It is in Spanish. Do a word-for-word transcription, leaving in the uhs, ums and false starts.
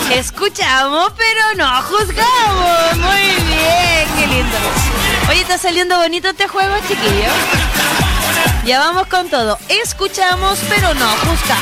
Escuchamos, pero no juzgamos. Muy bien, qué lindo. Oye, está saliendo bonito este juego, chiquillos. Ya vamos con todo. Escuchamos, pero no juzgamos.